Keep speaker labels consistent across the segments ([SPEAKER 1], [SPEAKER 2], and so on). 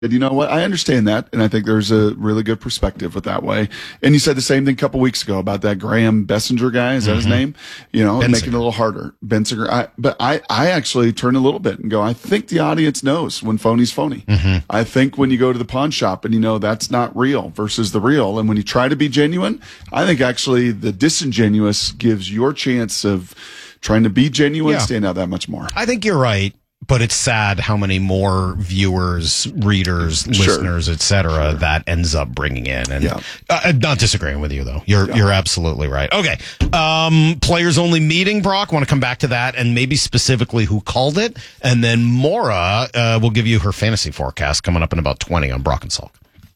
[SPEAKER 1] You know what? I understand that, and I think there's a really good perspective with that way. And you said the same thing a couple weeks ago about that Graham Bessinger guy. Is that his name? You know, making it a little harder. Bensinger. But I actually turn a little bit and go, I think the audience knows when phony's phony. I think when you go to the pawn shop and you know that's not real versus the real, and when you try to be genuine, I think actually the disingenuous gives your chance of trying to be genuine stand out that much more.
[SPEAKER 2] I think you're right. But it's sad how many more viewers, readers, listeners, etc. that ends up bringing in. And I'm not disagreeing with you, though. You're absolutely right. Okay. Players only meeting, Brock. Want to come back to that and maybe specifically who called it. And then Maura will give you her fantasy forecast coming up in about 20 on Brock and Salk.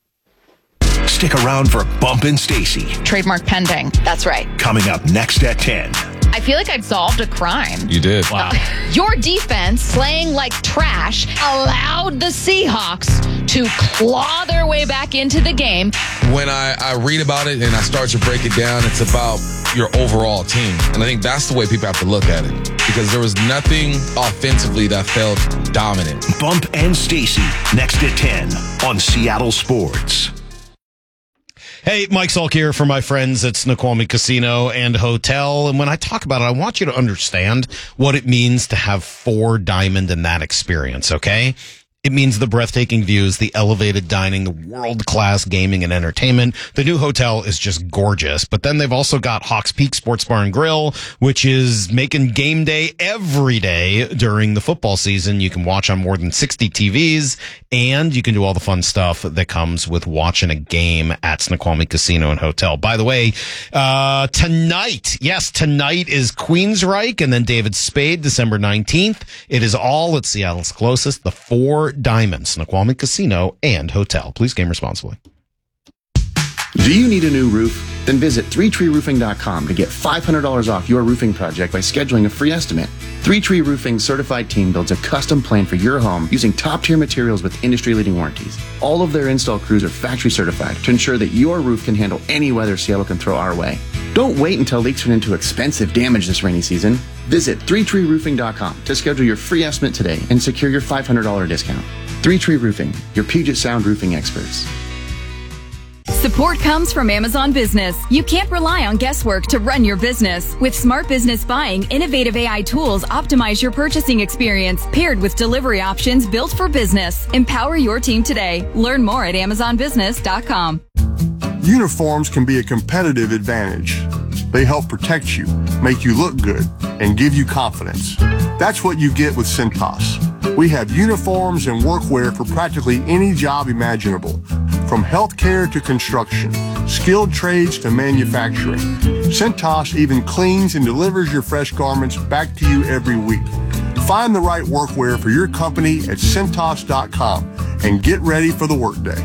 [SPEAKER 3] Stick around for Bump and Stacy.
[SPEAKER 4] Trademark pending. That's right.
[SPEAKER 3] Coming up next at 10.
[SPEAKER 4] I feel like I've solved a crime.
[SPEAKER 5] You did.
[SPEAKER 2] Wow.
[SPEAKER 4] Your defense, playing like trash, allowed the Seahawks to claw their way back into the game.
[SPEAKER 5] When I read about it and I start to break it down, it's about your overall team. And I think that's the way people have to look at it. Because there was nothing offensively that felt dominant.
[SPEAKER 3] Bump and Stacy, next at 10 on Seattle Sports.
[SPEAKER 2] Hey, Mike Salk here for my friends at Snoqualmie Casino and Hotel. And when I talk about it, I want you to understand what it means to have Four Diamond in that experience, okay? It means the breathtaking views, the elevated dining, the world-class gaming and entertainment. The new hotel is just gorgeous. But then they've also got Hawks Peak Sports Bar and Grill, which is making game day every day during the football season. You can watch on more than 60 TVs, and you can do all the fun stuff that comes with watching a game at Snoqualmie Casino and Hotel. By the way, tonight is Queensryche and then David Spade, December 19th. It is all at Seattle's closest, the Four Diamond, Snoqualmie Casino and Hotel. Please game responsibly.
[SPEAKER 6] Do you need a new roof? Then visit 3treeroofing.com to get $500 off your roofing project by scheduling a free estimate. 3Tree Roofing's certified team builds a custom plan for your home using top-tier materials with industry-leading warranties. All of their install crews are factory certified to ensure that your roof can handle any weather Seattle can throw our way. Don't wait until leaks turn into expensive damage this rainy season. Visit 3treeroofing.com to schedule your free estimate today and secure your $500 discount. 3Tree Roofing, your Puget Sound roofing experts.
[SPEAKER 7] Support comes from Amazon Business. You can't rely on guesswork to run your business. With Smart Business Buying, innovative AI tools optimize your purchasing experience, paired with delivery options built for business. Empower your team today. Learn more at AmazonBusiness.com.
[SPEAKER 8] Uniforms can be a competitive advantage. They help protect you, make you look good, and give you confidence. That's what you get with Cintas. We have uniforms and workwear for practically any job imaginable, from healthcare to construction, skilled trades to manufacturing. Cintas even cleans and delivers your fresh garments back to you every week. Find the right workwear for your company at Cintas.com and get ready for the workday.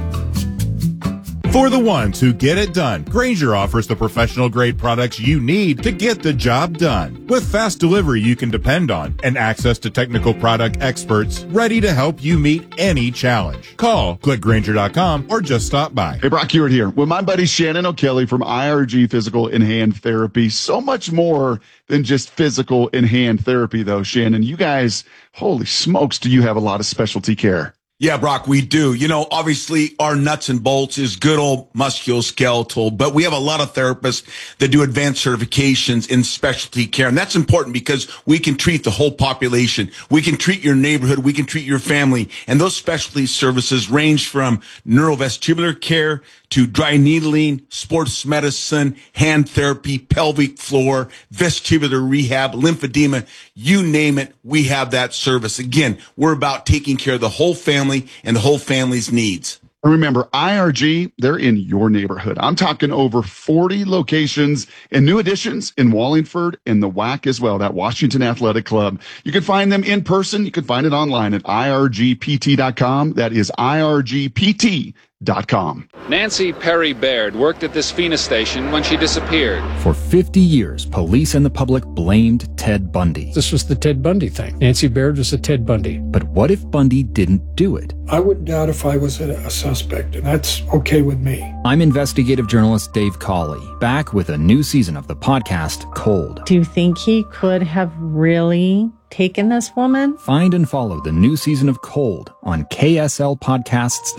[SPEAKER 9] For the ones who get it done, Grainger offers the professional-grade products you need to get the job done. With fast delivery you can depend on and access to technical product experts ready to help you meet any challenge. Call, click Grainger.com, or just stop by.
[SPEAKER 1] Hey, Brock Hewitt here with my buddy Shannon O'Kelly from IRG Physical and Hand Therapy. So much more than just physical and hand therapy, though, Shannon. You guys, holy smokes, do you have a lot of specialty care?
[SPEAKER 10] Yeah, Brock, we do. You know, obviously our nuts and bolts is good old musculoskeletal, but we have a lot of therapists that do advanced certifications in specialty care. And that's important because we can treat the whole population. We can treat your neighborhood. We can treat your family. And those specialty services range from neurovestibular care to dry needling, sports medicine, hand therapy, pelvic floor, vestibular rehab, lymphedema, you name it, we have that service. Again, we're about taking care of the whole family and the whole family's needs.
[SPEAKER 1] Remember, IRG, they're in your neighborhood. I'm talking over 40 locations and new additions in Wallingford and the WAC as well, that Washington Athletic Club. You can find them in person. You can find it online at irgpt.com. That is irgpt.com.
[SPEAKER 11] Nancy Perry Baird worked at this Phoenix station when she disappeared.
[SPEAKER 12] For 50 years, police and the public blamed Ted Bundy.
[SPEAKER 13] This was the Ted Bundy thing. Nancy Baird was a Ted Bundy.
[SPEAKER 12] But what if Bundy didn't do it?
[SPEAKER 13] I wouldn't doubt if I was a suspect, and that's okay with me.
[SPEAKER 12] I'm investigative journalist Dave Cawley, back with a new season of the podcast, Cold.
[SPEAKER 14] Do you think he could have really taken this woman?
[SPEAKER 12] Find and follow the new season of Cold on KSL Podcasts.